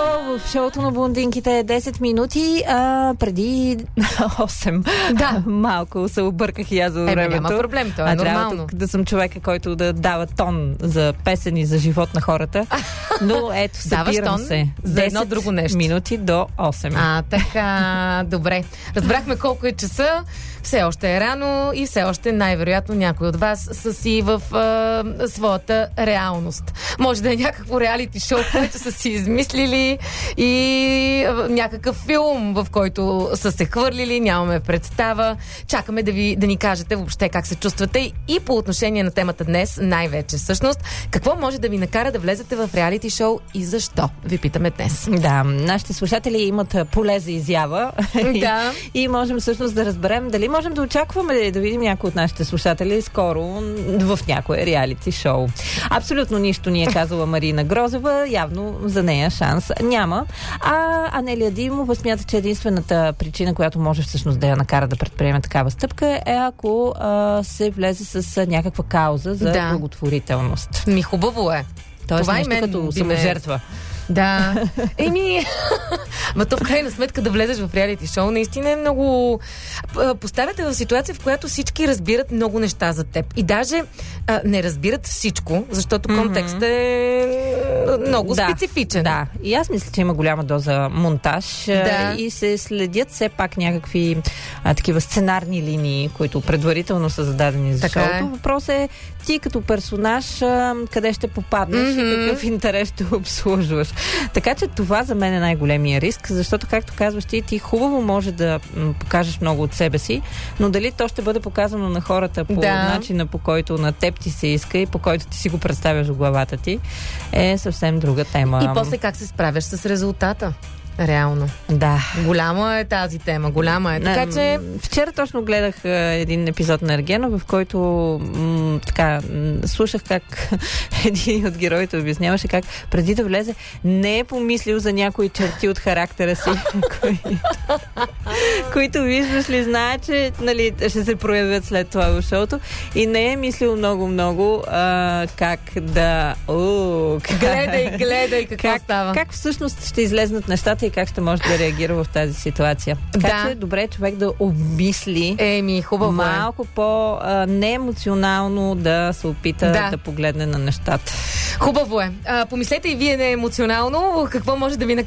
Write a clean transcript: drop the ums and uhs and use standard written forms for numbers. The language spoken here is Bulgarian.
в шоуто на блондинките 10 минути преди 8. Да. Малко се обърках и аз за времето. Няма проблем, това е нормално. Да съм човека, който да дава тон за песен и за живот на хората. Но ето, събирам се. За едно друго нещо. Минути до 8. Така, добре. Разбрахме колко е часа. Все още е рано и все още най-вероятно някой от вас са си в своята реалност. Може да е някакво реалити шоу, което са си измислили и някакъв филм, в който са се хвърлили, нямаме представа. Чакаме да ни кажете въобще как се чувствате и по отношение на темата днес, най-вече всъщност, какво може да ви накара да влезете в реалити шоу и защо? Ви питаме днес. Да, нашите слушатели имат поле за изява. Да. И можем всъщност да разберем дали можем да очакваме да видим някой от нашите слушатели скоро в някое реалити шоу. Абсолютно нищо ни е казала Марина Грозева. Явно за нея шанс няма. А Анелия Димова смята, че единствената причина, която може всъщност да я накара да предприеме такава стъпка е ако се влезе с някаква кауза за благотворителност. Хубаво е. Тоест това нещо като саможертва. Да. Ма то в крайна сметка да влезеш в реалити шоу наистина е много... Поставяте в ситуация, в която всички разбират много неща за теб. И даже не разбират всичко, защото контекстът е много специфичен. Да. И аз мисля, че има голяма доза монтаж и се следят все пак някакви такива сценарни линии, които предварително са зададени за шоуто. Въпрос е ти като персонаж къде ще попаднеш и какъв интерес ще обслужваш. Така че това за мен е най-големия риск, защото, както казваш ти хубаво може да покажеш много от себе си, но дали то ще бъде показано на хората по начина, по който на теб ти се иска и по който ти си го представяш в главата ти, е съвсем друга тема. И после как се справяш с резултата? Реално. Да. Голяма е тази тема, голяма е. Така че... Вчера точно гледах един епизод на Ергено, в който слушах как един от героите обясняваше как преди да влезе не е помислил за някои черти от характера си, които виждаш ли, знае, че ще се проявят след това в шоуто и не е мислил много как да... Гледай какво става. Как всъщност ще излезнат нещата и как ще може да реагира в тази ситуация. Така че добре човек да обмисли хубаво малко по-неемоционално да се опита да погледне на нещата. Хубаво е. Помислете и вие неемоционално какво може да ви